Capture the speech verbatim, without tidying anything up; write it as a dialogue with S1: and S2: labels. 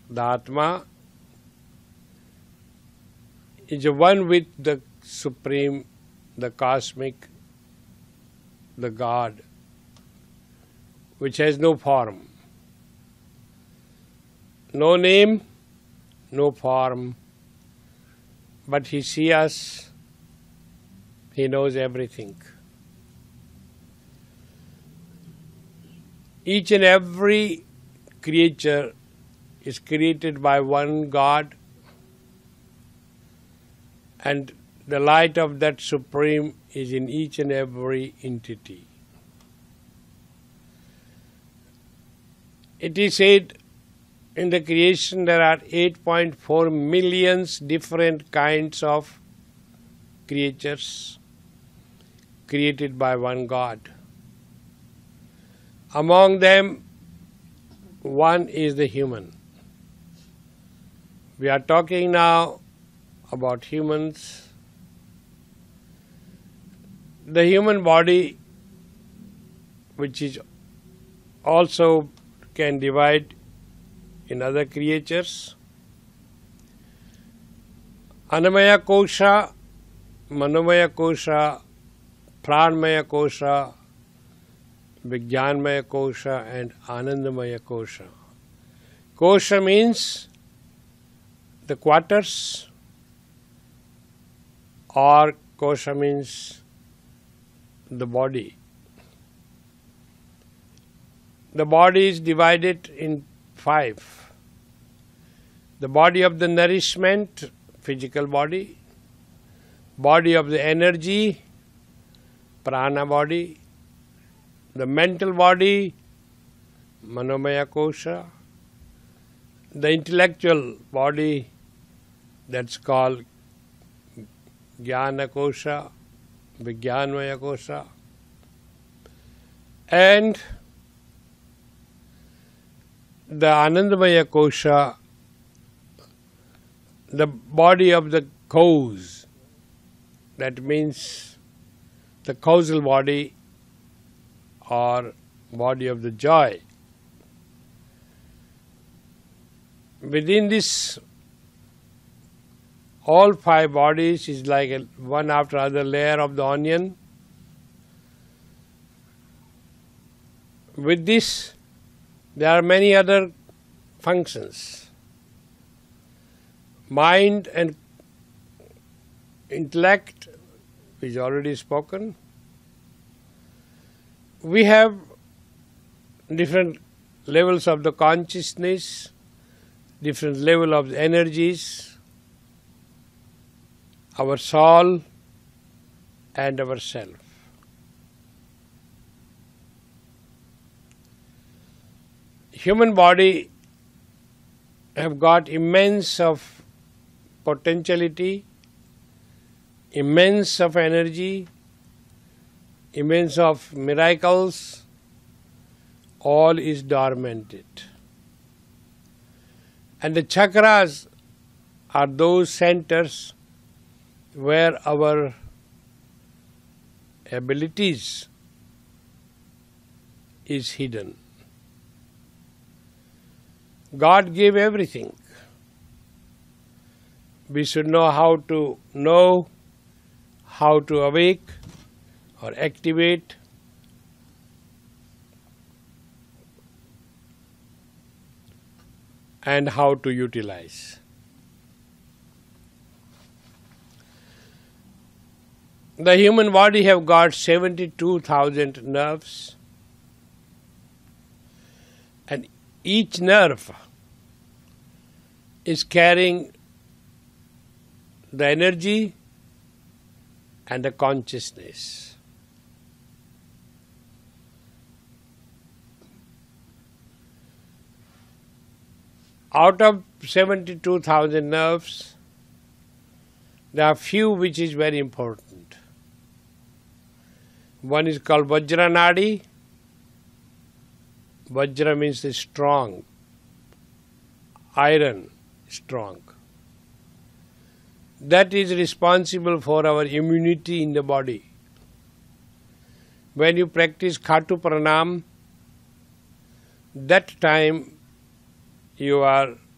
S1: the Atma, is one with the Supreme, the Cosmic, the God, which has no form, no name, no form, but He sees us, He knows everything. Each and every creature is created by one God, and the light of that Supreme is in each and every entity. It is said in the creation there are eight point four millions different kinds of creatures created by one God. Among them, one is the human. We are talking now about humans. The human body, which is also can divide in other creatures. Annamaya kosha, manomaya kosha, pranmaya kosha, Vijnanmaya kosha and Anandamaya kosha. Kosha means the quarters, or kosha means the body. The body is divided in five. The body of the nourishment, physical body, body of the energy, prana body, the mental body, manomaya kosha, the intellectual body, that's called jnana kosha, vijnanmaya kosha, and the anandamaya kosha, the body of the cause, that means the causal body or body of the joy. Within this, all five bodies is like a one after other layer of the onion. With this, there are many other functions. Mind and intellect is already spoken. We have different levels of the consciousness, different level of the energies, our soul and our self. Human body have got immense of potentiality, immense of energy, immense of miracles, all is dormanted. And the chakras are those centers where our abilities is hidden. God gave everything. We should know how to know, how to awake or activate, and how to utilize. The human body have got seventy-two thousand nerves, and each nerve is carrying the energy and the consciousness. Out of seventy-two thousand nerves, there are few which is very important. One is called Vajra Nadi. Vajra means the strong, iron, strong. That is responsible for our immunity in the body. When you practice Khatu Pranam, that time you are